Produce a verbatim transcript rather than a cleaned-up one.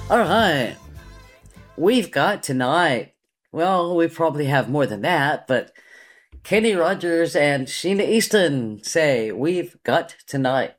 All right, we've got tonight. Well, we probably have more than that, but Kenny Rogers and Sheena Easton say we've got tonight.